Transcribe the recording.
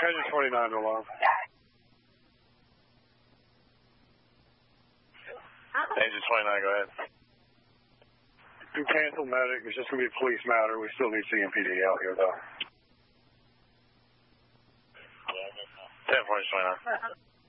Engine 29 to alarm. Engine 29, go ahead. You cancel medic. It's just going to be a police matter. We still need CMPD out here, though. 10-4, 29.